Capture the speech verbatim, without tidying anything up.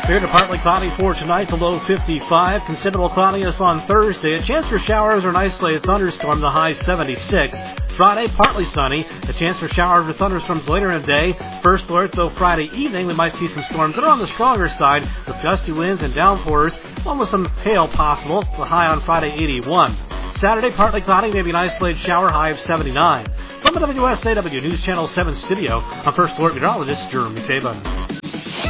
Fair to partly cloudy for tonight, the low fifty-five. Considerable cloudiness on Thursday. A chance for showers or an isolated thunderstorm, the high seventy-six. Friday, partly sunny. A chance for showers or thunderstorms later in the day. First alert, though, Friday evening, we might see some storms that are on the stronger side with gusty winds and downpours, along with some hail possible. The high on Friday, eighty-one. Saturday, partly cloudy, maybe an isolated shower, high of seventy-nine. From the W S A W News Channel seven studio, I'm First Alert Meteorologist Jeremy Taban.